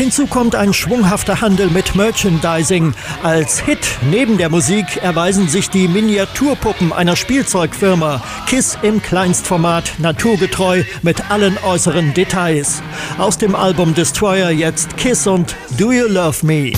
Hinzu kommt ein schwunghafter Handel mit Merchandising. Als Hit neben der Musik erweisen sich die Miniaturpuppen einer Spielzeugfirma. KISS im Kleinstformat, naturgetreu mit allen äußeren Details. Aus dem Album Destroyer jetzt KISS und Do You Love Me?